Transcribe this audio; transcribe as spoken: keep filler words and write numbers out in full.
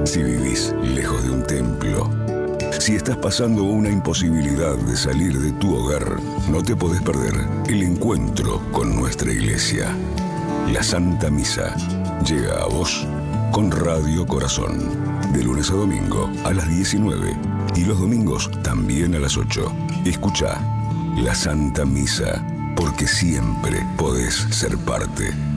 Si vivís lejos de un templo, si estás pasando una imposibilidad de salir de tu hogar, no te podés perder el encuentro con nuestra iglesia. La Santa Misa llega a vos con Radio Corazón, de lunes a domingo a las diecinueve y los domingos también a las ocho. Escucha La Santa Misa, porque siempre podés ser parte.